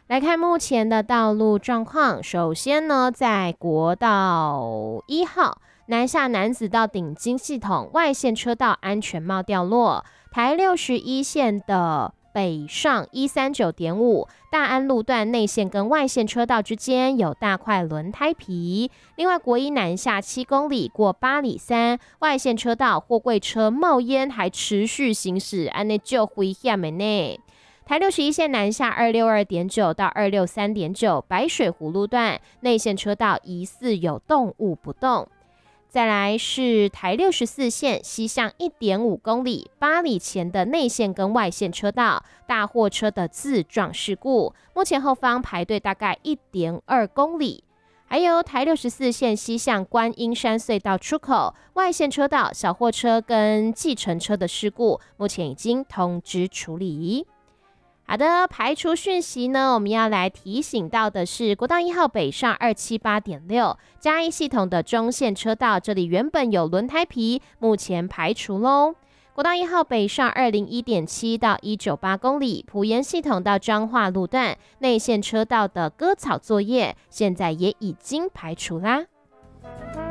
来看目前的道路状况，首先呢，在国道1号南下楠梓到顶金系统外线车道安全帽掉落，台61线的北上139.5大安路段内线跟外线车道之间有大块轮胎皮。另外国一南下7公里过8里3外线车道货柜车冒烟还持续行驶，安内就危险的呢。台61线南下262.9到263.9白水湖路段内线车道疑似有动物不动。再来是台64线西向1.5公里8里前的内线跟外线车道大货车的自撞事故，目前后方排队大概1.2公里。还有台64线西向观音山隧道出口外线车道小货车跟计程车的事故，目前已经通知处理。好的，排除讯息呢，我们要来提醒到的是国道1号北上278.6嘉义系统的中线车道，这里原本有轮胎皮，目前排除咯。国道1号北上201.7到198公里埔盐系统到彰化路段内线车道的割草作业，现在也已经排除啦。